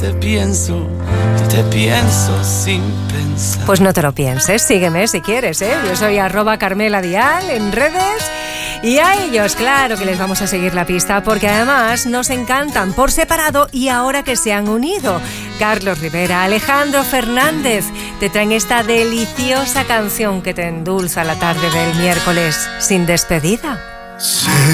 Te pienso sin pensar. Pues no te lo pienses, sígueme si quieres, ¿eh? Yo soy @CarmelaDial en redes. Y a ellos, claro que les vamos a seguir la pista, porque además nos encantan por separado y ahora que se han unido. Carlos Rivera, Alejandro Fernández, te traen esta deliciosa canción que te endulza la tarde del miércoles sin despedida. Sí.